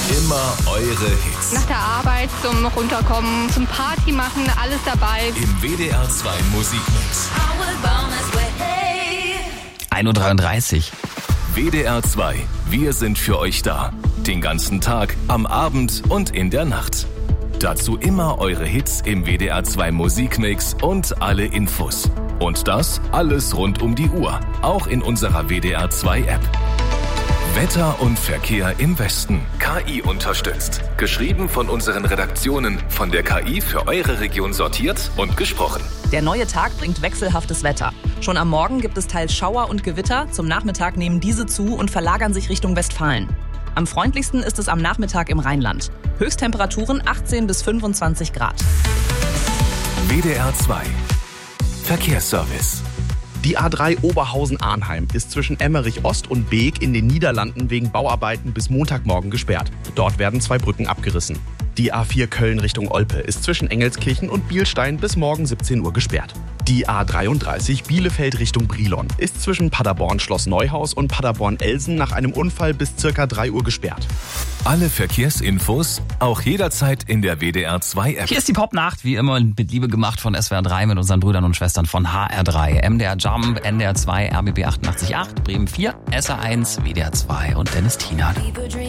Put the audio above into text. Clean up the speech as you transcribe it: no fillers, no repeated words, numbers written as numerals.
Immer eure Hits. Nach der Arbeit zum Runterkommen, zum Party machen, alles dabei. Im WDR 2 Musikmix. 1:33 Uhr. WDR 2, wir sind für euch da. Den ganzen Tag, am Abend und in der Nacht. Dazu immer eure Hits im WDR 2 Musikmix und alle Infos. Und das alles rund um die Uhr, auch in unserer WDR 2 App. Wetter und Verkehr im Westen. KI unterstützt. Geschrieben von unseren Redaktionen, von der KI für eure Region sortiert und gesprochen. Der neue Tag bringt wechselhaftes Wetter. Schon am Morgen gibt es teils Schauer und Gewitter. Zum Nachmittag nehmen diese zu und verlagern sich Richtung Westfalen. Am freundlichsten ist es am Nachmittag im Rheinland. Höchsttemperaturen 18 bis 25 Grad. WDR 2 Verkehrsservice. Die A3 Oberhausen-Arnheim ist zwischen Emmerich-Ost und Beek in den Niederlanden wegen Bauarbeiten bis Montagmorgen gesperrt. Dort werden 2 Brücken abgerissen. Die A4 Köln Richtung Olpe ist zwischen Engelskirchen und Bielstein bis morgen 17 Uhr gesperrt. Die A33 Bielefeld Richtung Brilon ist zwischen Paderborn-Schloss Neuhaus und Paderborn-Elsen nach einem Unfall bis ca. 3 Uhr gesperrt. Alle Verkehrsinfos auch jederzeit in der WDR 2 App. Hier ist die Popnacht, wie immer mit Liebe gemacht von SWR 3 mit unseren Brüdern und Schwestern von HR3. MDR Jump, NDR 2, RBB 88.8, Bremen 4, SR1, WDR 2 und Dennis Tiener.